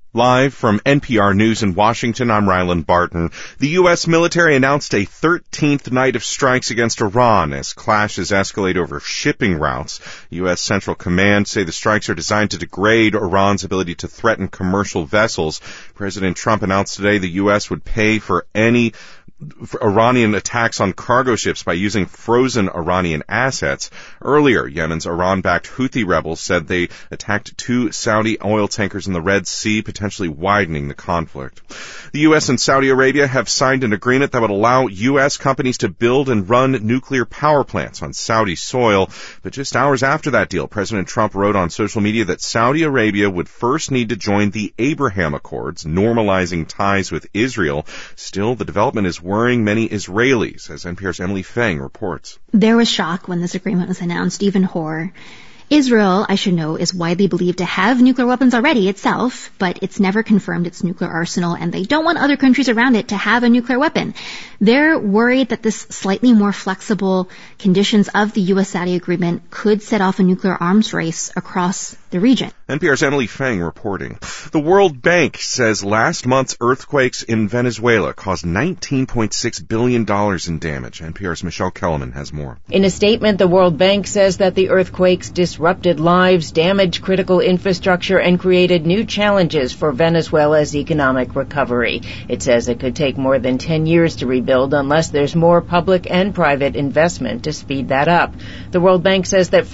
Live from NPR News in Washington, I'm Ryland Barton. The U.S. military announced a 13th night of strikes against Iran as clashes escalate over shipping routes. U.S. Central Command say the strikes are designed to degrade Iran's ability to threaten commercial vessels. President Trump announced today the U.S. would pay for any Iranian attacks on cargo ships by using frozen Iranian assets. Earlier, Yemen's Iran-backed Houthi rebels said they attacked 2 Saudi oil tankers in the Red Sea, potentially widening the conflict. The U.S. and Saudi Arabia have signed an agreement that would allow U.S. companies to build and run nuclear power plants on Saudi soil. But just hours after that deal, President Trump wrote on social media that Saudi Arabia would first need to join the Abraham Accords, normalizing ties with Israel. Still, the development is worrying many Israelis, as NPR's Emily Feng reports. There was shock when this agreement was announced, even horror. Israel, I should know, is widely believed to have nuclear weapons already itself, but it's never confirmed its nuclear arsenal, and they don't want other countries around it to have a nuclear weapon. They're worried that this slightly more flexible conditions of the U.S.-Saudi agreement could set off a nuclear arms race across the region. NPR's Emily Feng reporting. The World Bank says last month's earthquakes in Venezuela caused $19.6 billion in damage. NPR's Michelle Kellerman has more. In a statement, the World Bank says that the earthquakes disrupted lives, damaged critical infrastructure, and created new challenges for Venezuela's economic recovery. It says it could take more than 10 years to rebuild unless there's more public and private investment to speed that up. The World Bank says that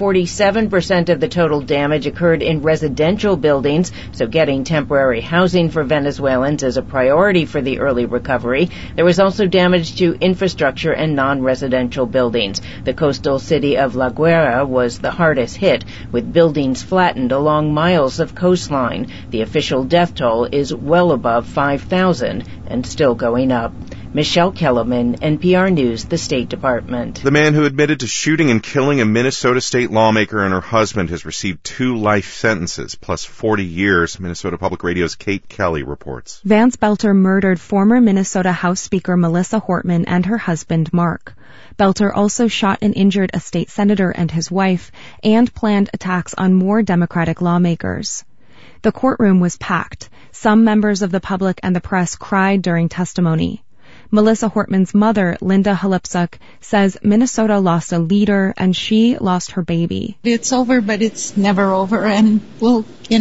47% of the total damage occurred in residential buildings, so getting temporary housing for Venezuelans is a priority for the early recovery. There was also damage to infrastructure and non-residential buildings. The coastal city of La Guaira was the hardest hit, with buildings flattened along miles of coastline. The official death toll is well above 5,000 and still going up. Michelle Kellerman, NPR News, the State Department. The man who admitted to shooting and killing a Minnesota state lawmaker and her husband has received 2 life sentences, plus 40 years. Minnesota Public Radio's Kate Kelly reports. Vance Belter murdered former Minnesota House Speaker Melissa Hortman and her husband, Mark. Belter also shot and injured a state senator and his wife, and planned attacks on more Democratic lawmakers. The courtroom was packed. Some members of the public and the press cried during testimony. Melissa Hortman's mother, Linda Halipsuk, says Minnesota lost a leader and she lost her baby. It's over, but it's never over. And, well,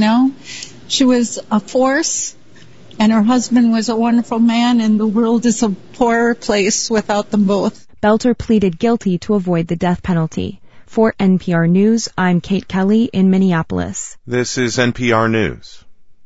she was a force, and her husband was a wonderful man, and the world is a poorer place without them both. Belter pleaded guilty to avoid the death penalty. For NPR News, I'm Kate Kelly in Minneapolis. This is NPR News.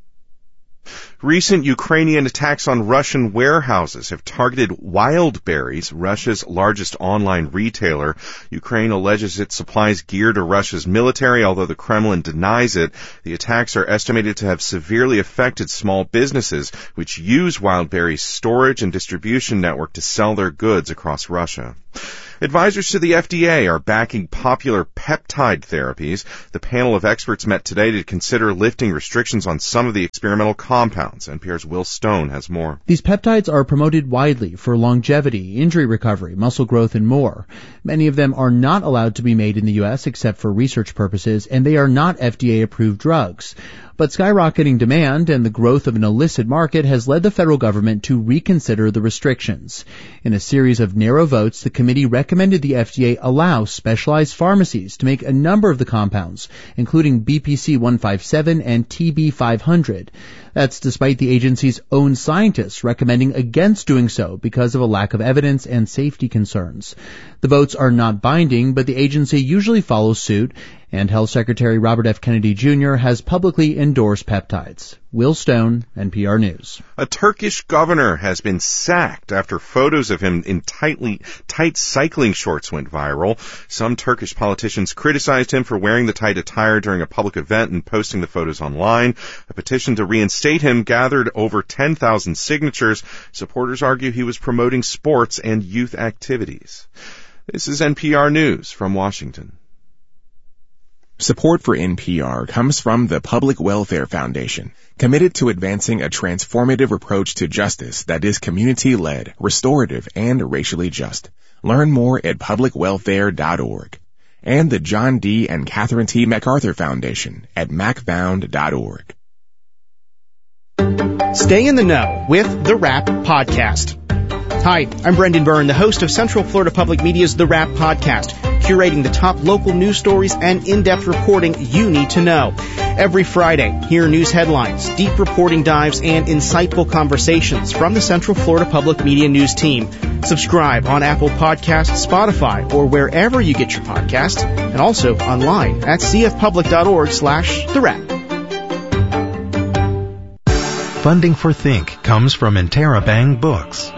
Recent Ukrainian attacks on Russian warehouses have targeted Wildberries, Russia's largest online retailer. Ukraine alleges it supplies gear to Russia's military, although the Kremlin denies it. The attacks are estimated to have severely affected small businesses, which use Wildberries' storage and distribution network to sell their goods across Russia. Advisors to the FDA are backing popular peptide therapies. The panel of experts met today to consider lifting restrictions on some of the experimental compounds. NPR's Will Stone has more. These peptides are promoted widely for longevity, injury recovery, muscle growth, and more. Many of them are not allowed to be made in the U.S. except for research purposes, and they are not FDA-approved drugs. But skyrocketing demand and the growth of an illicit market has led the federal government to reconsider the restrictions. In a series of narrow votes, the committee recommended the FDA allow specialized pharmacies to make a number of the compounds, including BPC 157 and TB 500. That's despite the agency's own scientists recommending against doing so because of a lack of evidence and safety concerns. The votes are not binding, but the agency usually follows suit, and Health Secretary Robert F. Kennedy Jr. has publicly endorsed peptides. Will Stone, NPR News. A Turkish governor has been sacked after photos of him in tight cycling shorts went viral. Some Turkish politicians criticized him for wearing the tight attire during a public event and posting the photos online. A petition to reinstate him gathered over 10,000 signatures. Supporters argue he was promoting sports and youth activities. This is NPR News from Washington. Support for NPR comes from the Public Welfare Foundation, committed to advancing a transformative approach to justice that is community-led, restorative, and racially just. Learn more at publicwelfare.org. And the John D. and Catherine T. MacArthur Foundation at macfound.org. Stay in the know with The Wrap Podcast. Hi, I'm Brendan Byrne, the host of Central Florida Public Media's The Wrap Podcast, curating the top local news stories and in-depth reporting you need to know. Every Friday, hear news headlines, deep reporting dives, and insightful conversations from the Central Florida Public Media News team. Subscribe on Apple Podcasts, Spotify, or wherever you get your podcasts, and also online at cfpublic.org/The Wrap. Funding for Think comes from Interabang Books.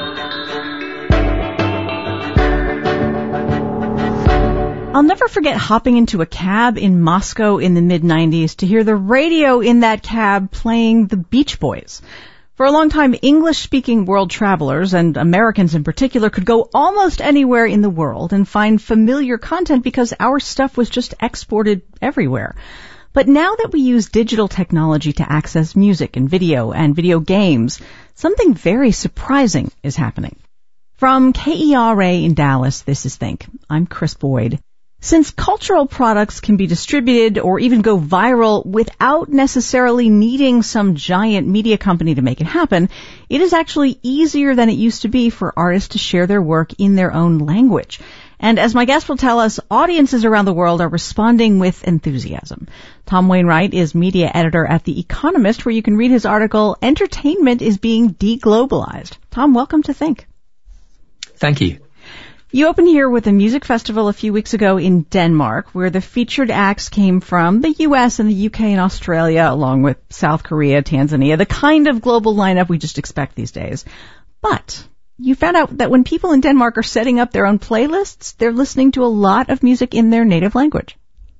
I'll never forget hopping into a cab in Moscow in the mid-90s to hear the radio in that cab playing the Beach Boys. For a long time, English-speaking world travelers, and Americans in particular, could go almost anywhere in the world and find familiar content because our stuff was just exported everywhere. But now that we use digital technology to access music and video games, something very surprising is happening. From KERA in Dallas, this is Think. I'm Chris Boyd. Since cultural products can be distributed or even go viral without necessarily needing some giant media company to make it happen, it is actually easier than it used to be for artists to share their work in their own language. And as my guest will tell us, audiences around the world are responding with enthusiasm. Tom Wainwright is media editor at The Economist, where you can read his article, Entertainment is Being Deglobalized. Tom, welcome to Think. Thank you. You opened here with a music festival a few weeks ago in Denmark, where the featured acts came from the US and the UK and Australia, along with South Korea, Tanzania, the kind of global lineup we just expect these days. But you found out that when people in Denmark are setting up their own playlists, they're listening to a lot of music in their native language.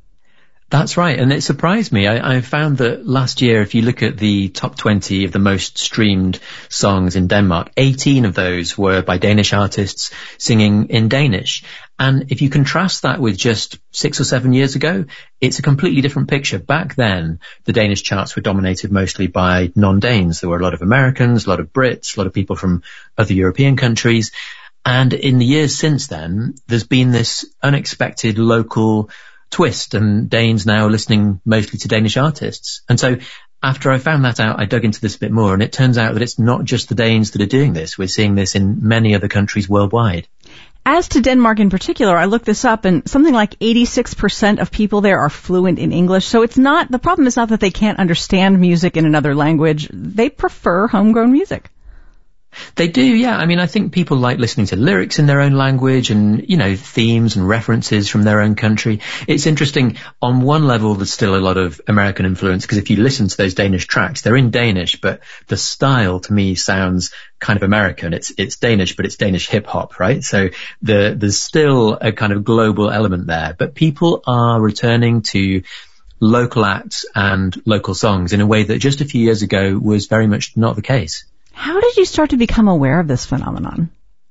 That's right, and it surprised me. I found that last year, if you look at the top 20 of the most streamed songs in Denmark, 18 of those were by Danish artists singing in Danish. And if you contrast that with just 6 or 7 years ago, it's a completely different picture. Back then, the Danish charts were dominated mostly by non-Danes. There were a lot of Americans, a lot of Brits, a lot of people from other European countries. And in the years since then, there's been this unexpected local twist, and Danes now listening mostly to Danish artists. And so after I found that out, I dug into this a bit more, and it turns out that it's not just the Danes that are doing this. We're seeing this in many other countries worldwide. As to Denmark in particular, I looked this up, and something like 86% of people there are fluent in English. So the problem is not that they can't understand music in another language. They prefer homegrown music. They do, yeah. I mean, I think people like listening to lyrics in their own language and, themes and references from their own country. It's interesting. On one level, there's still a lot of American influence, because if you listen to those Danish tracks, they're in Danish, but the style to me sounds kind of American. It's Danish, but it's Danish hip hop, right? So there's still a kind of global element there, but people are returning to local acts and local songs in a way that just a few years ago was very much not the case. How did you start to become aware of this phenomenon?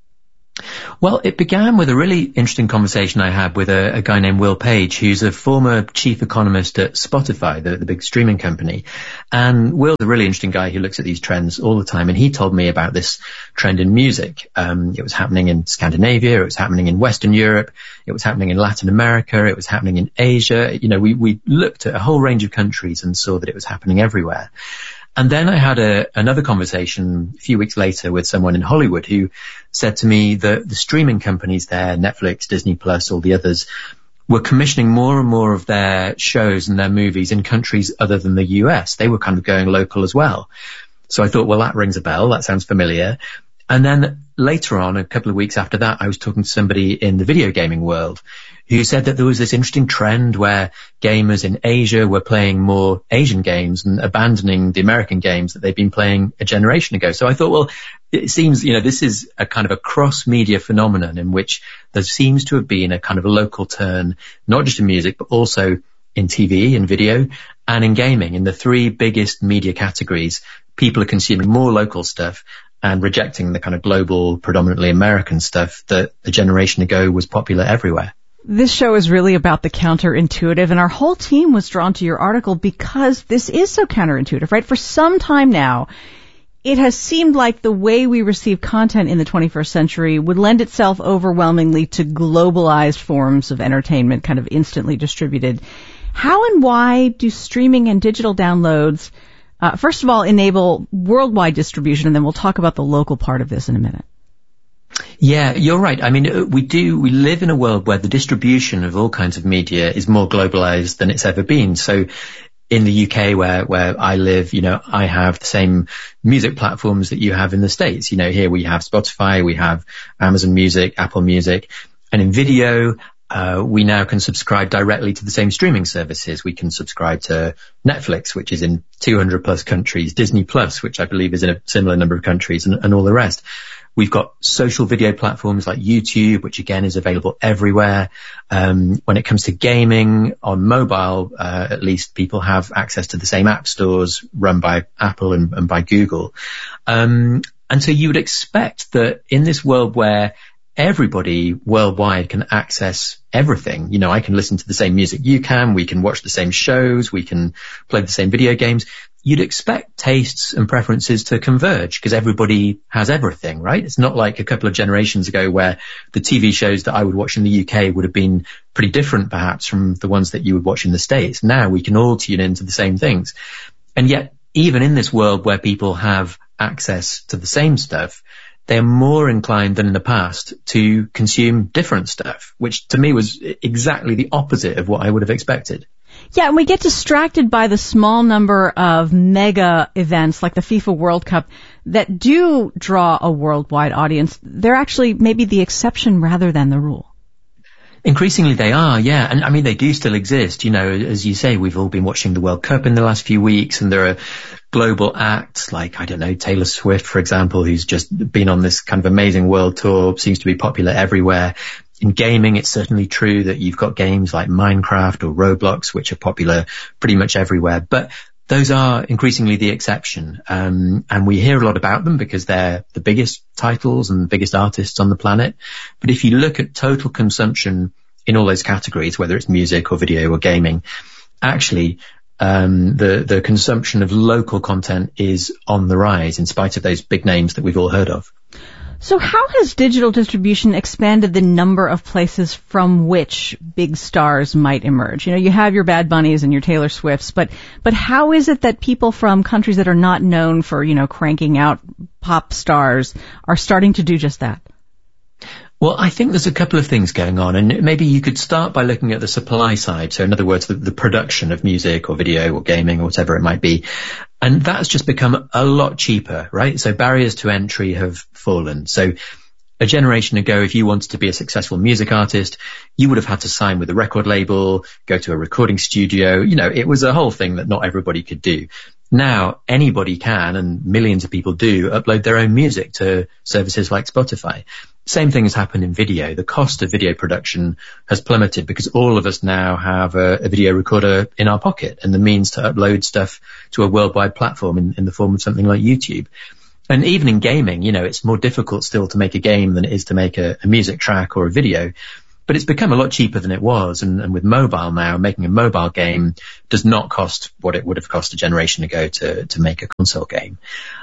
Well, it began with a really interesting conversation I had with a guy named Will Page, who's a former chief economist at Spotify, the big streaming company. And Will's a really interesting guy who looks at these trends all the time. And he told me about this trend in music. It was happening in Scandinavia. It was happening in Western Europe. It was happening in Latin America. It was happening in Asia. We looked at a whole range of countries and saw that it was happening everywhere. And then I had another conversation a few weeks later with someone in Hollywood who said to me that the streaming companies there, Netflix, Disney Plus, all the others, were commissioning more and more of their shows and their movies in countries other than the US. They were kind of going local as well. So I thought, well, that rings a bell. That sounds familiar. And then later on, a couple of weeks after that, I was talking to somebody in the video gaming world who said that there was this interesting trend where gamers in Asia were playing more Asian games and abandoning the American games that they'd been playing a generation ago. So I thought, well, it seems, this is a kind of a cross-media phenomenon in which there seems to have been a kind of a local turn, not just in music, but also in TV and video and in gaming. In the three biggest media categories, people are consuming more local stuff and rejecting the kind of global, predominantly American stuff that a generation ago was popular everywhere. This show is really about the counterintuitive, and our whole team was drawn to your article because this is so counterintuitive, right? For some time now, it has seemed like the way we receive content in the 21st century would lend itself overwhelmingly to globalized forms of entertainment, kind of instantly distributed. How and why do streaming and digital downloads First of all, enable worldwide distribution, and then we'll talk about the local part of this in a minute. Yeah, you're right. I mean, we live in a world where the distribution of all kinds of media is more globalized than it's ever been. So in the UK where I live, I have the same music platforms that you have in the States. Here we have Spotify, we have Amazon Music, Apple Music, and in video, we now can subscribe directly to the same streaming services. We can subscribe to Netflix, which is in 200 plus countries, Disney Plus, which I believe is in a similar number of countries, and all the rest. We've got social video platforms like YouTube, which again is available everywhere. When it comes to gaming on mobile, at least people have access to the same app stores run by Apple and by Google. And so you would expect that in this world where everybody worldwide can access everything, I can listen to the same music you can, we can watch the same shows, we can play the same video games. You'd expect tastes and preferences to converge because everybody has everything, right? It's not like a couple of generations ago where the TV shows that I would watch in the UK would have been pretty different perhaps from the ones that you would watch in the States. Now we can all tune into the same things. And yet, even in this world where people have access to the same stuff, they're more inclined than in the past to consume different stuff, which to me was exactly the opposite of what I would have expected. Yeah, and we get distracted by the small number of mega events like the FIFA World Cup that do draw a worldwide audience. They're actually maybe the exception rather than the rule. Increasingly they are, yeah. And I mean, they do still exist. As you say, we've all been watching the World Cup in the last few weeks, and there are global acts like, Taylor Swift, for example, who's just been on this kind of amazing world tour, seems to be popular everywhere. In gaming, it's certainly true that you've got games like Minecraft or Roblox, which are popular pretty much everywhere. But those are increasingly the exception. And we hear a lot about them because they're the biggest titles and the biggest artists on the planet. But if you look at total consumption in all those categories, whether it's music or video or gaming, actually, the consumption of local content is on the rise in spite of those big names that we've all heard of. So how has digital distribution expanded the number of places from which big stars might emerge? You have your Bad Bunnies and your Taylor Swifts, but how is it that people from countries that are not known for, cranking out pop stars are starting to do just that? Well, I think there's a couple of things going on, and maybe you could start by looking at the supply side. So in other words, the production of music or video or gaming or whatever it might be. And that's just become a lot cheaper, right? So barriers to entry have fallen. So a generation ago, if you wanted to be a successful music artist, you would have had to sign with a record label, go to a recording studio. It was a whole thing that not everybody could do. Now anybody can, and millions of people do, upload their own music to services like Spotify. Same thing has happened in video. The cost of video production has plummeted because all of us now have a video recorder in our pocket and the means to upload stuff to a worldwide platform in the form of something like YouTube. And even in gaming, it's more difficult still to make a game than it is to make a music track or a video. But it's become a lot cheaper than it was. And with mobile now, making a mobile game does not cost what it would have cost a generation ago to make a console game.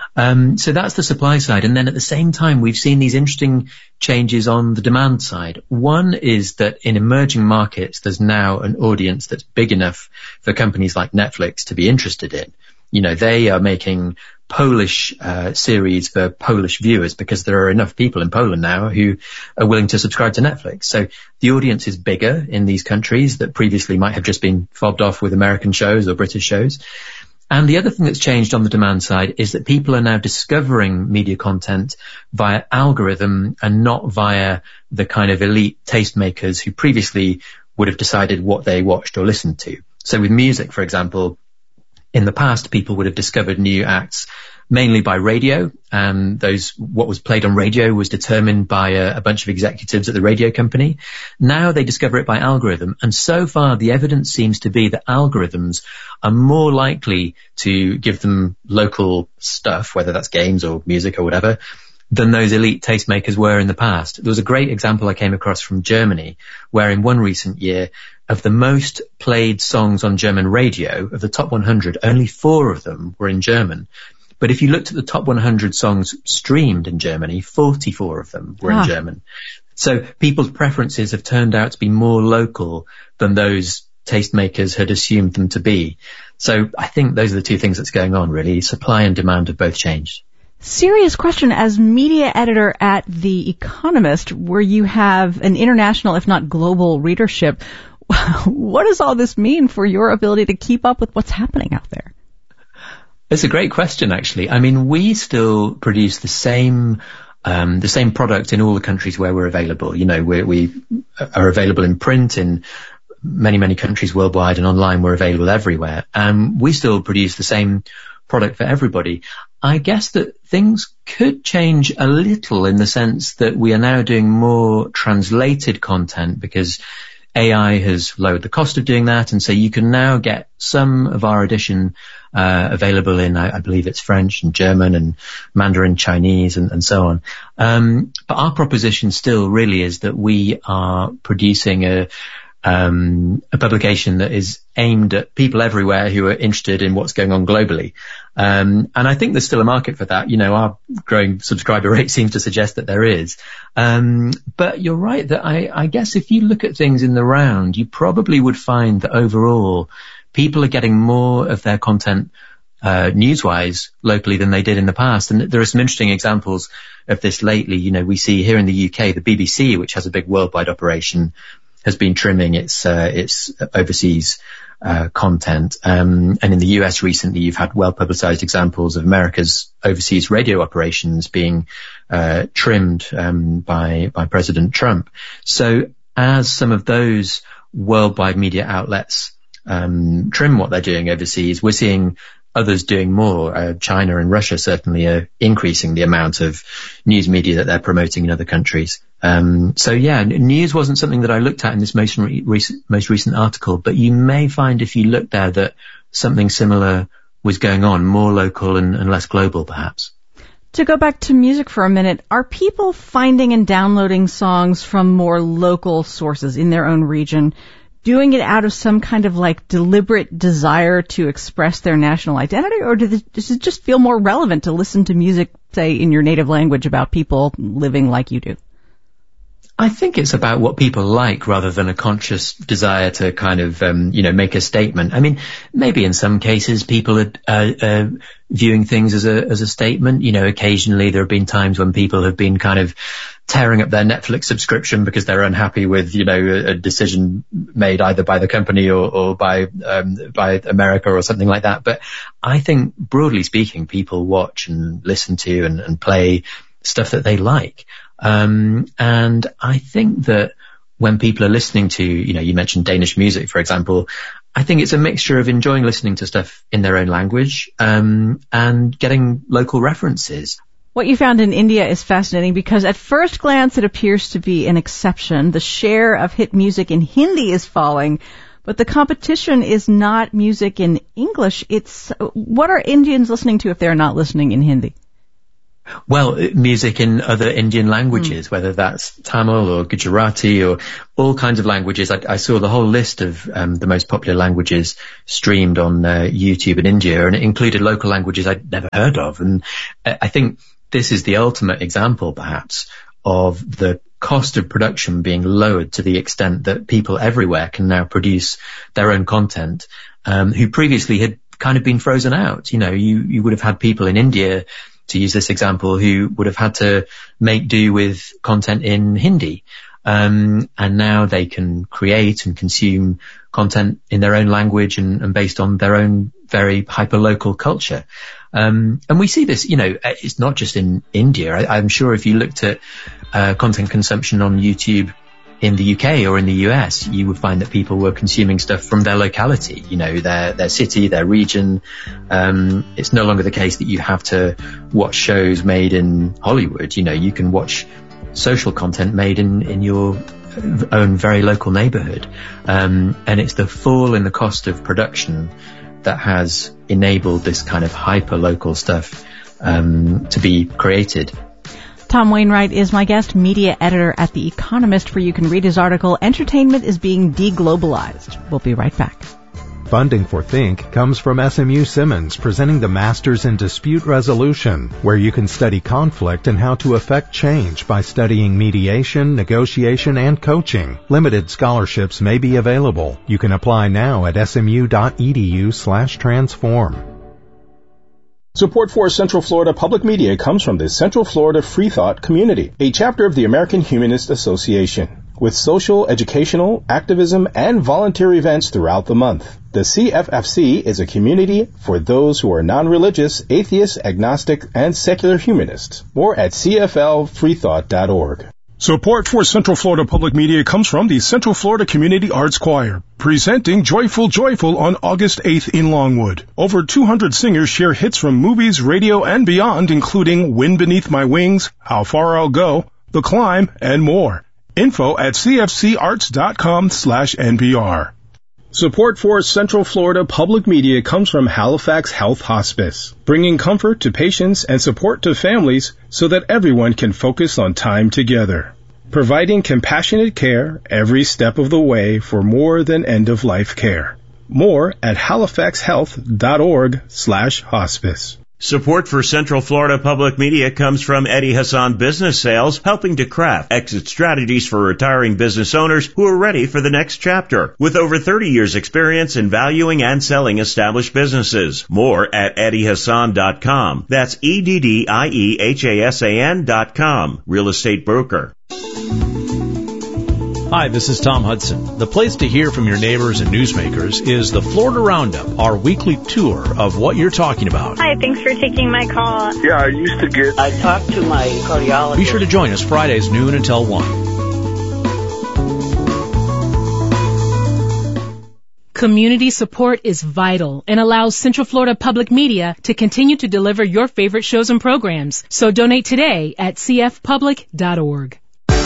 So that's the supply side. And then at the same time, we've seen these interesting changes on the demand side. One is that in emerging markets, there's now an audience that's big enough for companies like Netflix to be interested in. They are making Polish series for Polish viewers because there are enough people in Poland now who are willing to subscribe to Netflix. So the audience is bigger in these countries that previously might have just been fobbed off with American shows or British shows. And the other thing that's changed on the demand side is that people are now discovering media content via algorithm and not via the kind of elite tastemakers who previously would have decided what they watched or listened to. So with music, for example, in the past, people would have discovered new acts mainly by radio, and what was played on radio was determined by a bunch of executives at the radio company. Now they discover it by algorithm, and so far the evidence seems to be that algorithms are more likely to give them local stuff, whether that's games or music or whatever, than those elite tastemakers were in the past. There was a great example I came across from Germany, where in one recent year, of the most played songs on German radio, of the top 100, only 4 of them were in German. But if you looked at the top 100 songs streamed in Germany, 44 of them were in German. So people's preferences have turned out to be more local than those tastemakers had assumed them to be. So I think those are the two things that's going on, really. Supply and demand have both changed. Serious question. As media editor at The Economist, where you have an international, if not global, readership, what does all this mean for your ability to keep up with what's happening out there? It's a great question, actually. I mean, we still produce the same product in all the countries where we're available. You know, we are available in print in many, many countries worldwide, and online we're available everywhere. And we still produce the same product for everybody. I guess that things could change a little in the sense that we are now doing more translated content because AI has lowered the cost of doing that, and so you can now get some of our edition available in, I believe it's French and German and Mandarin Chinese and so on. But our proposition still really is that we are producing a publication that is aimed at people everywhere who are interested in what's going on globally. And I think there's still a market for that. You know, our growing subscriber rate seems to suggest that there is. But you're right that I guess if you look at things in the round, you probably would find that overall people are getting more of their content news-wise locally than they did in the past. And there are some interesting examples of this lately. You know, we see here in the UK, the BBC, which has a big worldwide operation, has been trimming its overseas content. And in the US recently, you've had well-publicized examples of America's overseas radio operations being trimmed by President Trump. So as some of those worldwide media outlets trim what they're doing overseas, we're seeing others doing more. China and Russia certainly are increasing the amount of news media that they're promoting in other countries. So yeah, news wasn't something that I looked at in this most recent article, but you may find if you look there that something similar was going on, more local and less global perhaps. To go back to music for a minute, are people finding and downloading songs from more local sources in their own region, doing it out of some kind of like deliberate desire to express their national identity, or does it just feel more relevant to listen to music, say, in your native language about people living like you do? I think it's about what people like rather than a conscious desire to kind of, make a statement. I mean, maybe in some cases people are viewing things as a statement. You know, occasionally there have been times when people have been kind of tearing up their Netflix subscription because they're unhappy with, a decision made either by the company or by America or something like that. But I think broadly speaking, people watch and listen to and play stuff that they like. And I think that when people are listening to, you mentioned Danish music, for example, I think it's a mixture of enjoying listening to stuff in their own language, and getting local references. What you found in India is fascinating because at first glance it appears to be an exception. The share of hit music in Hindi is falling, but the competition is not music in English. What are Indians listening to if they're not listening in Hindi? Well, music in other Indian languages, whether that's Tamil or Gujarati or all kinds of languages. I saw the whole list of the most popular languages streamed on YouTube in India, and it included local languages I'd never heard of. And I think this is the ultimate example, perhaps, of the cost of production being lowered to the extent that people everywhere can now produce their own content, who previously had kind of been frozen out. You would have had people in India, to use this example, who would have had to make do with content in Hindi. And now they can create and consume content in their own language and based on their own very hyper-local culture. And we see this, it's not just in India. I'm sure if you looked at content consumption on YouTube in the UK or in the US, you would find that people were consuming stuff from their locality, their city, their region. It's no longer the case that you have to watch shows made in Hollywood. You can watch social content made in your own very local neighborhood. And it's the fall in the cost of production that has enabled this kind of hyper-local stuff to be created. Tom Wainwright is my guest, media editor at The Economist, where you can read his article, Entertainment is Being Deglobalized. We'll be right back. Funding for Think comes from SMU Simmons, presenting the Masters in Dispute Resolution, where you can study conflict and how to affect change by studying mediation, negotiation, and coaching. Limited scholarships may be available. You can apply now at smu.edu/transform. Support for Central Florida Public Media comes from the Central Florida Free Thought Community, a chapter of the American Humanist Association, with social, educational, activism, and volunteer events throughout the month. The CFFC is a community for those who are non-religious, atheist, agnostic, and secular humanists. More at cflfreethought.org. Support for Central Florida Public Media comes from the Central Florida Community Arts Choir, presenting Joyful Joyful on August 8th in Longwood. Over 200 singers share hits from movies, radio, and beyond, including Wind Beneath My Wings, How Far I'll Go, The Climb, and more. Info at cfcarts.com/NPR. Support for Central Florida Public Media comes from Halifax Health Hospice, bringing comfort to patients and support to families so that everyone can focus on time together. Providing compassionate care every step of the way for more than end-of-life care. More at halifaxhealth.org/hospice. Support for Central Florida Public Media comes from Eddie Hassan Business Sales, helping to craft exit strategies for retiring business owners who are ready for the next chapter. With over 30 years experience in valuing and selling established businesses. More at eddiehassan.com. That's EDDIEHASAN.com. Real estate broker. Hi, this is Tom Hudson. The place to hear from your neighbors and newsmakers is the Florida Roundup, our weekly tour of what you're talking about. Hi, thanks for taking my call. Yeah, I talked to my cardiologist. Be sure to join us Fridays noon until 1. Community support is vital and allows Central Florida Public Media to continue to deliver your favorite shows and programs. So donate today at cfpublic.org.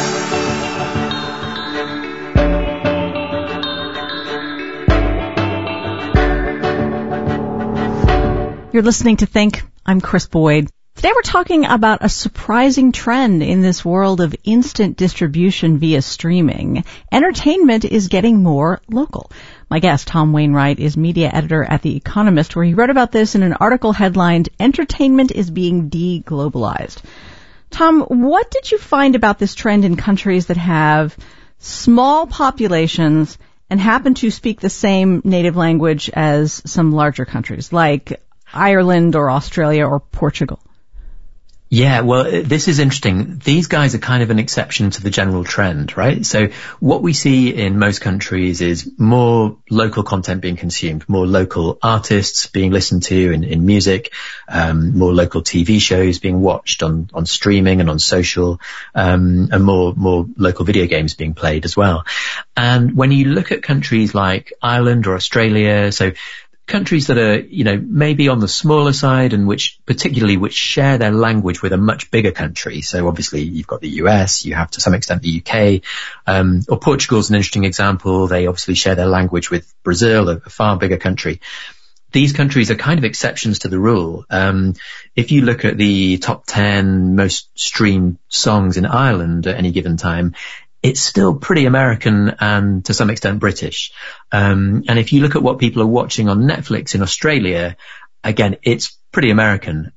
You're listening to Think. I'm Chris Boyd. Today we're talking about a surprising trend in this world of instant distribution via streaming. Entertainment is getting more local. My guest, Tom Wainwright, is media editor at The Economist, where he wrote about this in an article headlined, "Entertainment is being de-globalized." Tom, what did you find about this trend in countries that have small populations and happen to speak the same native language as some larger countries, like Ireland or Australia or Portugal? Yeah, well, this is interesting. These guys are kind of an exception to the general trend, right? So what we see in most countries is more local content being consumed, more local artists being listened to in music, more local TV shows being watched on streaming and on social, and more local video games being played as well. And when you look at countries like Ireland or Australia, so countries that are, maybe on the smaller side and which share their language with a much bigger country. So obviously you've got the US, you have to some extent the UK, or Portugal's an interesting example. They obviously share their language with Brazil, a far bigger country. These countries are kind of exceptions to the rule. If you look at the top 10 most streamed songs in Ireland at any given time, it's still pretty American and to some extent British. And if you look at what people are watching on Netflix in Australia, again, it's pretty American.